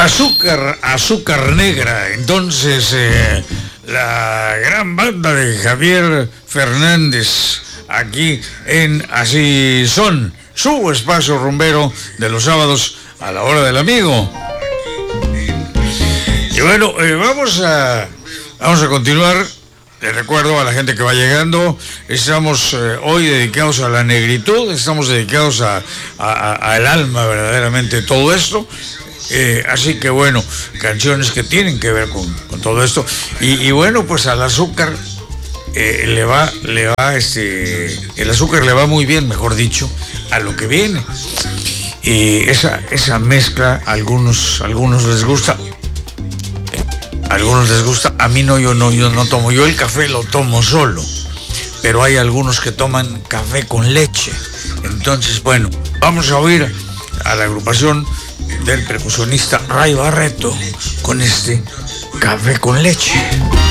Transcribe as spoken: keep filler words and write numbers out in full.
Azúcar, azúcar negra. Entonces, eh, la gran banda de Javier Fernández, aquí en Así Son, su espacio rumbero de los sábados a la hora del amigo. Y bueno, eh, vamos a vamos a continuar. Les recuerdo a la gente que va llegando, estamos eh, hoy dedicados a la negritud, estamos dedicados a, a, a el alma verdaderamente todo esto. Eh, así que bueno, canciones que tienen que ver con, con todo esto. Y, y bueno, pues al azúcar eh, le va, le va, este, el azúcar le va muy bien, mejor dicho, a lo que viene. Y esa, esa mezcla, a algunos, a algunos les gusta. A algunos les gusta, a mí no, yo no, yo no tomo, yo el café lo tomo solo, pero hay algunos que toman café con leche. Entonces, bueno, vamos a oír a la agrupación del percusionista Ray Barreto con este café con leche.